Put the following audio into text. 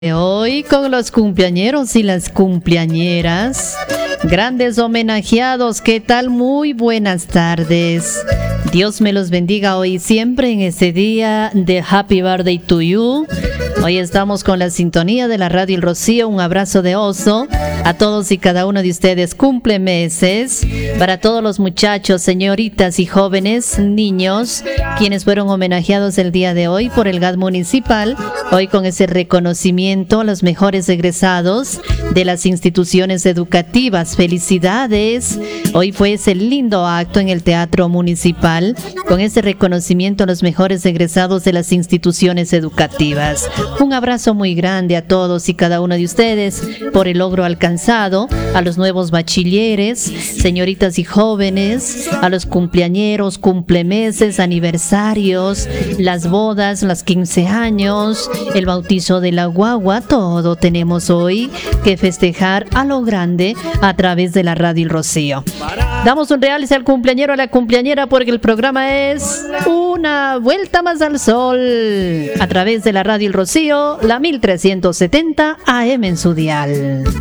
Hoy con los cumpleañeros y las cumpleañeras, grandes homenajeados, ¿qué tal? Muy buenas tardes. Dios me los bendiga hoy y siempre en este día de Happy Birthday to You. Hoy estamos con la sintonía de la Radio El Rocío. Un abrazo de oso a todos y cada uno de ustedes. Cumple meses para todos los muchachos, señoritas y jóvenes, niños, quienes fueron homenajeados el día de hoy por el GAD municipal. Hoy con ese reconocimiento a los mejores egresados de las instituciones educativas. Felicidades. Hoy fue ese lindo acto en el Teatro Municipal con ese reconocimiento a los mejores egresados de las instituciones educativas. Un abrazo muy grande a todos y cada uno de ustedes por el logro alcanzado, a los nuevos bachilleres, señoritas y jóvenes, a los cumpleañeros, cumplemeses, aniversarios, las bodas, los 15 años, el bautizo de la guagua. Todo tenemos hoy que festejar a lo grande a través de la Radio El Rocío. Damos un realce al cumpleañero, a la cumpleañera, porque el programa es Una Vuelta Más al Sol a través de la Radio El Rocío, la 1370 AM en su dial.